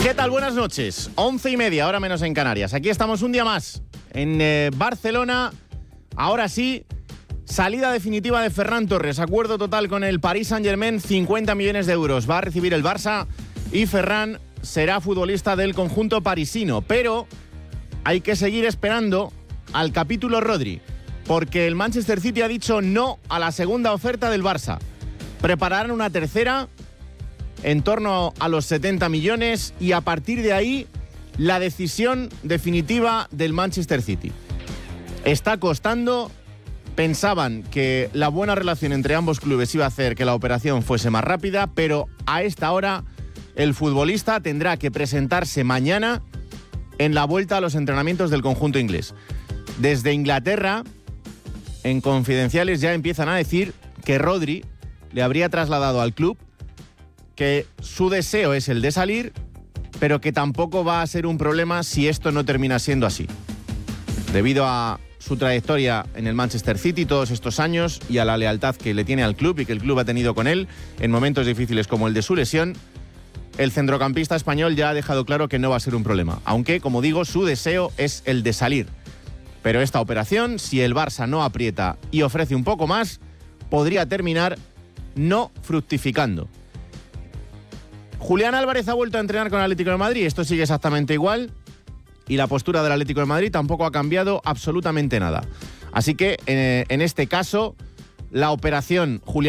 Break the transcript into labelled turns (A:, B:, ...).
A: ¿Qué tal? Buenas noches. 11:30, hora menos en Canarias. Aquí estamos un día más en Barcelona. Ahora sí, salida definitiva de Ferran Torres. Acuerdo total con el Paris Saint-Germain, 50 millones de euros. Va a recibir el Barça y Ferran será futbolista del conjunto parisino. Pero hay que seguir esperando al capítulo Rodri, porque el Manchester City ha dicho no a la segunda oferta del Barça. Prepararán una tercera en torno a los 70 millones y a partir de ahí la decisión definitiva del Manchester City. Está costando. Pensaban que la buena relación entre ambos clubes iba a hacer que la operación fuese más rápida, pero a esta hora el futbolista tendrá que presentarse mañana en la vuelta a los entrenamientos del conjunto inglés. Desde Inglaterra, en confidenciales ya empiezan a decir que Rodri le habría trasladado al club que su deseo es el de salir, pero que tampoco va a ser un problema si esto no termina siendo así. Debido a su trayectoria en el Manchester City todos estos años y a la lealtad que le tiene al club y que el club ha tenido con él en momentos difíciles como el de su lesión, el centrocampista español ya ha dejado claro que no va a ser un problema, aunque, como digo, su deseo es el de salir. Pero esta operación, si el Barça no aprieta y ofrece un poco más, podría terminar no fructificando. Julián Álvarez ha vuelto a entrenar con el Atlético de Madrid. Esto sigue exactamente igual y la postura del Atlético de Madrid tampoco ha cambiado absolutamente nada. Así que, en este caso, la operación Julián